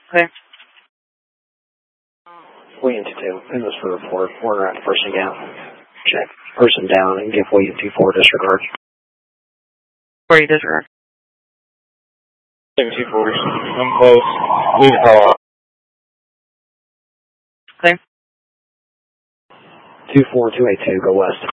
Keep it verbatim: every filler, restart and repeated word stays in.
Okay. William two two, and this for report. Warner at person down. Check. Person down and give William two four disregard. Where you disregard? two four. I'm close. Leave the call off. Okay. two four two eight two, go west.